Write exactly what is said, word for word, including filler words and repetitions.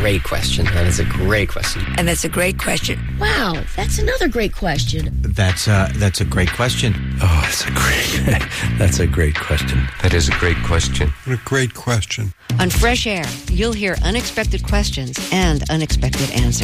great question. That is a great question. And that's a great question. Wow, that's another great question. That's uh, that's a great question. Oh, that's a great, that's a great question. That is a great question. What a great question. On Fresh Air, you'll hear unexpected questions and unexpected answers.